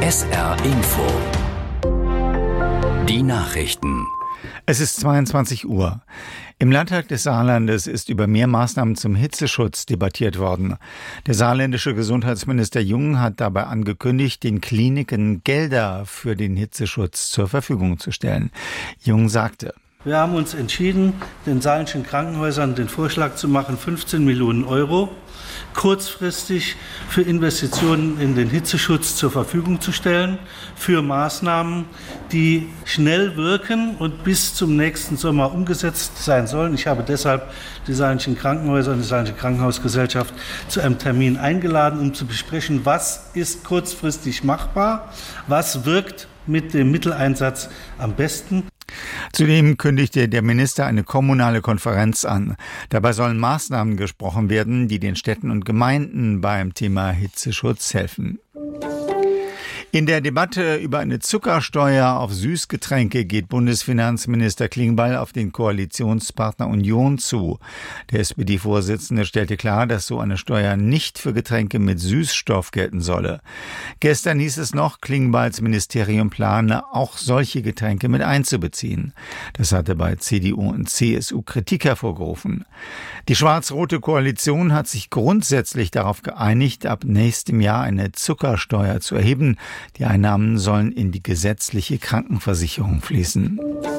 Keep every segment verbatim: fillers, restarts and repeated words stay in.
S R Info. Die Nachrichten. Es ist zweiundzwanzig Uhr. Im Landtag des Saarlandes ist über mehr Maßnahmen zum Hitzeschutz debattiert worden. Der saarländische Gesundheitsminister Jung hat dabei angekündigt, den Kliniken Gelder für den Hitzeschutz zur Verfügung zu stellen. Jung sagte: Wir haben uns entschieden, den saarländischen Krankenhäusern den Vorschlag zu machen, fünfzehn Millionen Euro kurzfristig für Investitionen in den Hitzeschutz zur Verfügung zu stellen, für Maßnahmen, die schnell wirken und bis zum nächsten Sommer umgesetzt sein sollen. Ich habe deshalb die saarländischen Krankenhäuser und die saarländische Krankenhausgesellschaft zu einem Termin eingeladen, um zu besprechen, was ist kurzfristig machbar, was wirkt mit dem Mitteleinsatz am besten. Zudem kündigte der Minister eine kommunale Konferenz an. Dabei sollen Maßnahmen gesprochen werden, die den Städten und Gemeinden beim Thema Hitzeschutz helfen. In der Debatte über eine Zuckersteuer auf Süßgetränke geht Bundesfinanzminister Klingbeil auf den Koalitionspartner Union zu. Der S P D-Vorsitzende stellte klar, dass so eine Steuer nicht für Getränke mit Süßstoff gelten solle. Gestern hieß es noch, Klingbeils Ministerium plane, auch solche Getränke mit einzubeziehen. Das hatte bei C D U und C S U Kritik hervorgerufen. Die schwarz-rote Koalition hat sich grundsätzlich darauf geeinigt, ab nächstem Jahr eine Zuckersteuer zu erheben. Die Einnahmen sollen in die gesetzliche Krankenversicherung fließen.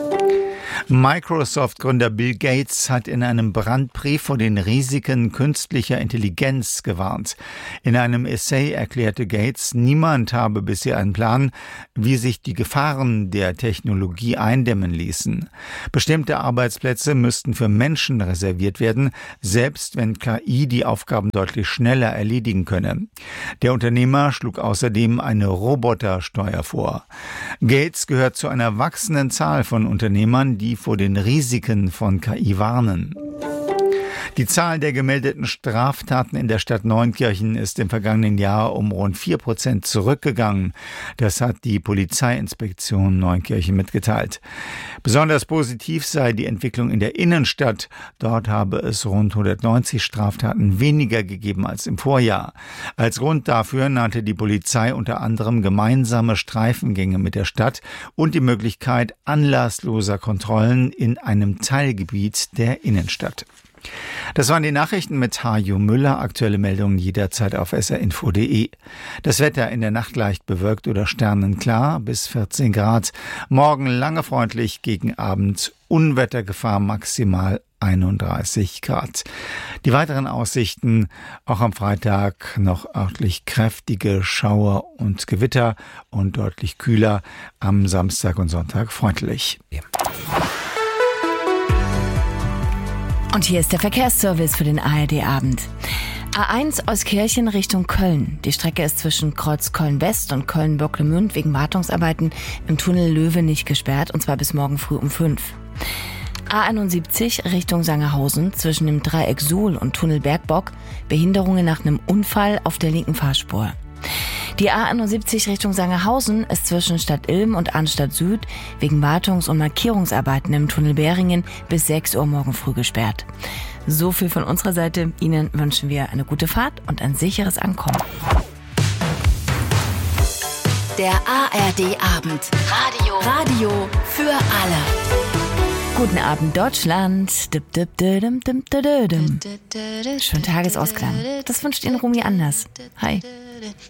Microsoft-Gründer Bill Gates hat in einem Brandbrief vor den Risiken künstlicher Intelligenz gewarnt. In einem Essay erklärte Gates, niemand habe bisher einen Plan, wie sich die Gefahren der Technologie eindämmen ließen. Bestimmte Arbeitsplätze müssten für Menschen reserviert werden, selbst wenn K I die Aufgaben deutlich schneller erledigen könne. Der Unternehmer schlug außerdem eine Robotersteuer vor. Gates gehört zu einer wachsenden Zahl von Unternehmern, die vor den Risiken von K I warnen. Die Zahl der gemeldeten Straftaten in der Stadt Neunkirchen ist im vergangenen Jahr um rund vier Prozent zurückgegangen. Das hat die Polizeiinspektion Neunkirchen mitgeteilt. Besonders positiv sei die Entwicklung in der Innenstadt. Dort habe es rund hundertneunzig Straftaten weniger gegeben als im Vorjahr. Als Grund dafür nannte die Polizei unter anderem gemeinsame Streifengänge mit der Stadt und die Möglichkeit anlassloser Kontrollen in einem Teilgebiet der Innenstadt. Das waren die Nachrichten mit Hajo Müller. Aktuelle Meldungen jederzeit auf s r info punkt d e. Das Wetter in der Nacht leicht bewölkt oder sternenklar bis vierzehn Grad. Morgen lange freundlich, gegen Abend Unwettergefahr maximal einunddreißig Grad. Die weiteren Aussichten, auch am Freitag noch örtlich kräftige Schauer und Gewitter und deutlich kühler. Am Samstag und Sonntag freundlich. Ja. Und hier ist der Verkehrsservice für den A R D-Abend. A eins Euskirchen Richtung Köln. Die Strecke ist zwischen Kreuz Köln-West und Köln-Böcklemünd wegen Wartungsarbeiten im Tunnel Löwe nicht gesperrt, und zwar bis morgen früh um fünf. A einundsiebzig Richtung Sangerhausen zwischen dem Dreieck Suhl und Tunnel Bergbock. Behinderungen nach einem Unfall auf der linken Fahrspur. Die A einundsiebzig Richtung Sangerhausen ist zwischen Stadt Ilm und Arnstadt Süd wegen Wartungs- und Markierungsarbeiten im Tunnel Beringen bis sechs Uhr morgen früh gesperrt. So viel von unserer Seite. Ihnen wünschen wir eine gute Fahrt und ein sicheres Ankommen. Der A R D-Abend. Radio. Radio für alle. Guten Abend, Deutschland. Dip, dip, dip, dip, dip, dip. Schönen Tagesausklang. Das wünscht Ihnen Rumi Anders. Hi.